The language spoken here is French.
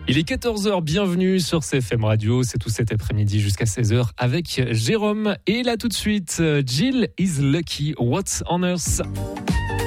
Il est 14h, bienvenue sur CFM Radio, c'est tout cet après-midi jusqu'à 16h avec Jérôme. Et là tout de suite, Jill is Lucky, What's on Earth?